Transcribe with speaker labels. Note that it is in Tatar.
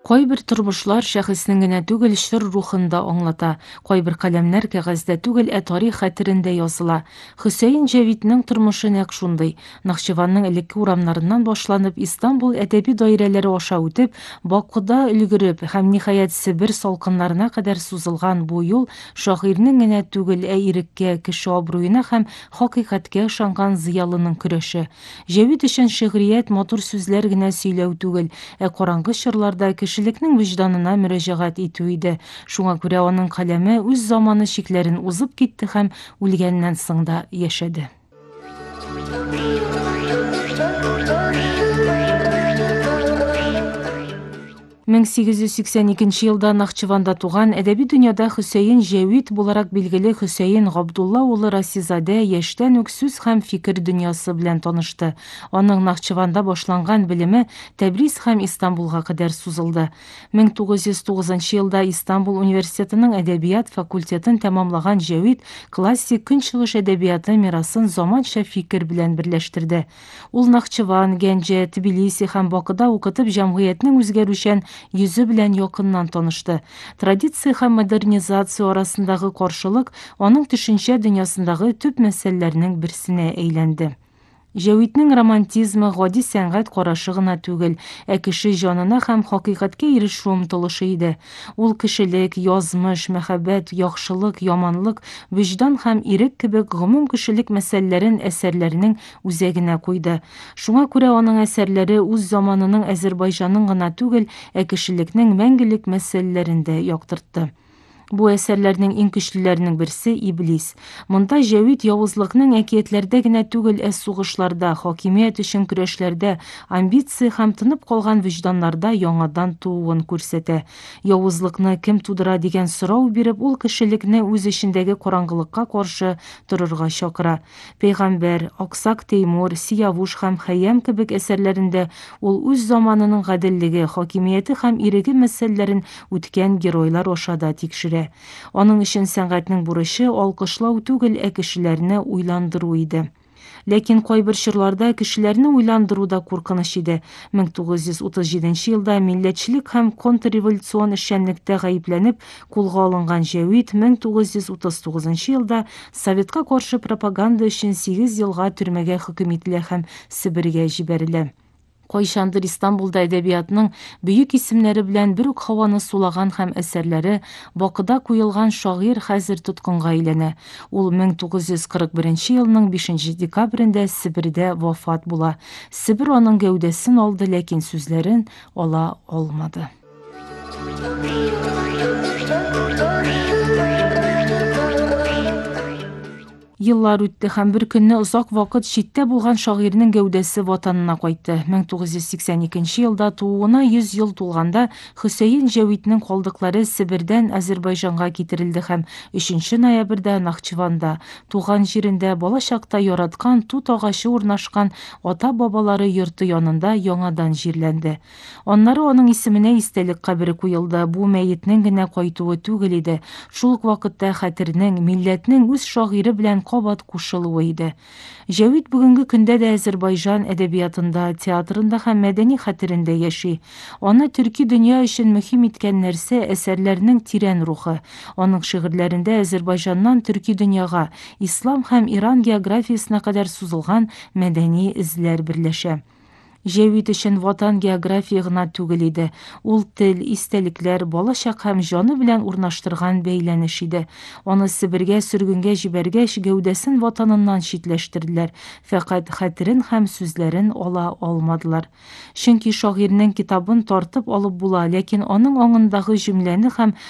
Speaker 1: Кайбер тормышлар шәхеснең генә түгел, чор рухында аңлата. Кайбер каләмнәр кәгазьдә түгел, тарих хәтерендә языла. Хөсәен Җавитнең тормышы нәкъ шундый. Нахчыванның элекке урамнарыннан башланып, Истанбул әдәби даирәләре аша үтеп, Бакыда өлгереп һәм ниһаять Себер салкыннарына кадәр сузылган бу юл шагыйрьнең генә түгел, иреккә, кеше абруена һәм хакыйкатькә ышанган зыялының көрәше. Җавит өчен шигърият матур сүзләр генә сөйләү түгел, караңгы чорларда кешелекнең вөҗданына мөрәҗәгать итү иде. Шуңа күрә аның каләме үз заманы чикләрен узып китте һәм үлгәннән соң да яшәде. 1882 елда Нахчыванда туган әдәби дөньяда Хөсәен Җавит буларак билгеле Хөсәен Габдулла улы Расизадә яшьтән үк сүз һәм фикер дөньясы белән танышты. Аның Нахчыванда башланган белеме Тәбриз һәм Истанбулга кадәр сузылды. 1909 елда Истанбул университетының әдәбият факультетын тәмамлаган Җавит классик көнчыгыш әдәбияты мирасын заманча фикер белән берләштерде. Ул Нахчыван, Гәнҗә, Тбилиси һәм Бакыда укытып җәмгыятьнең үзгәрүчән йөзе белән якыннан танышты. Традиция һәм модернизация арасындагы каршылык аның төшенчә дөньясындагы төп мәсьәләләрнең берсенә әйләнде. Җавитнең романтизмы гади сәнгать карашы гына түгел, кеше җанына һәм хакыйкатькә ирешү омтылышы иде. Ул кешелек, язмыш, мәхәббәт, яхшылык, яманлык, вөҗдан һәм ирек кебек гомум кешелек мәсьәләләрен әсәрләренең үзәгенә куйды. Шуңа күрә аның әсәрләре үз заманының Азәрбайҗанын гына түгел, кешелекнең мәңгелек мәсьәләләрен дә яктыртты. Бу әсәрләрнең иң көчлеләренең берсе Иблис. Монда Җавит явызлыкның әкиятләрдә генә түгел, сугышларда, хакимият өчен көрәшләрдә, амбиция һәм тынып калган вөҗданнарда яңадан тууын күрсәтә. Явызлыкны кем тудыра дигән сорау биреп, ул кешелекне үз эчендәге караңгылыкка каршы торырга чакыра. Пәйгамбәр, Аксак Теймур, Сиявуш һәм Хәйям кебек әсәрләрендә ул үз заманының гаделлеге, хакимияте һәм иреге мәсьәләләрен үткән геройлар аша да тикшерә. Аның өчен сәнгатьнең бурычы алкышлау түгел, кешеләрне уйландыру иде. Ләкин кайбер чорларда кешеләрне уйландыру да куркыныч иде. 1937 елда милләтчелек һәм контрреволюцион эшчәнлектә гаепләнеп кулга алынган Җавит 1939 елда Советка каршы пропаганда өчен 8 елга төрмәгә хөкем ителә һәм Себергә җибәрелә. Кайчандыр Истанбулда әдәбиятның бөек исемнәре белән бер үк һаваны сулаган һәм әсәрләре Бакыда куелган шагыйрь хәзер тоткынга әйләнә. Ул 1941 елның 5 декабрендә Себердә вафат була. Себер аның гәүдәсен алды, ләкин сүзләрен ала алмады. Еллар үтте һәм бер көнне озак вакыт читтә булган шагыйрьнең гәүдәсе ватанына кайтты. 1982 елда тууына 100 ел тулганда Хөсәен Җавитнең калдыклары Себердән Азәрбайҗанга китерелде һәм 3 ноябрьдә Нахчыванда, туган җирендә балачакта яраткан тут агачы урнашкан ата-бабалары йорты янында яңадан җирләнде. Аннары аның исеменә истәлек кабере куелды. Бу мәетнең генә кайтуы түгел иде. Шул ук вакытта хәтернең, милләтнең үз шагыйре белән кабат кушылуы иде. Җавит бүгенге көндә дә Азәрбайҗан әдәбиятында, театрында һәм мәдәни хәтерендә яши. Аны төрки дөнья өчен мөһим иткән нәрсә әсәрләренең тирән рухы. Аның шигырьләрендә Азәрбайҗаннан төрки дөньяга, ислам һәм Иран географиясына кадәр сузылган мәдәни эзләр берләшә. Җавит өчен ватан география гына түгел иде. Ул тел, истәлекләр, балачак һәм җаны белән урнаштырган бәйләнеш иде. Аны Себергә сөргенгә җибәргәч, гәүдәсен ватаныннан читләштерделәр. Фәкать хәтерен һәм сүзләрен ала алмадылар. Чөнки шагыйрьнең китабын тартып алып була, ләкин аның аңындагы җөмләне һәм